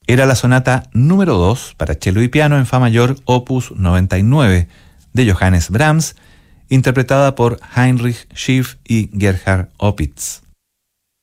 era la sonata número 2 para cello y piano en fa mayor, opus 99, de Johannes Brahms, interpretada por Heinrich Schiff y Gerhard Opitz.